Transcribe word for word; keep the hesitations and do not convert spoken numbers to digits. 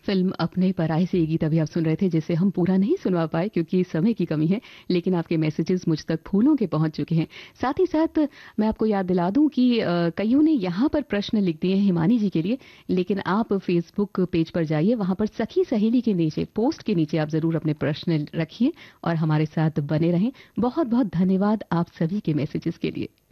Film अपने पराये से ये गीत अभी आप सुन रहे थे, जिसे हम पूरा नहीं सुनवा पाए क्योंकि समय की कमी है, लेकिन आपके मैसेजेस मुझ तक फूलों के पहुंच चुके हैं। साथ ही साथ मैं आपको याद दिला दूं कि अ, कईयों ने यहाँ पर प्रश्न लिख दिए हैं हिमानी जी के लिए, लेकिन आप फेसबुक पेज पर जाइए, वहां पर सखी सहेली के नीचे पोस्ट के नीचे आप जरूर अपने प्रश्न रखिए और हमारे साथ बने रहें। बहुत बहुत धन्यवाद आप सभी के मैसेजेस के लिए।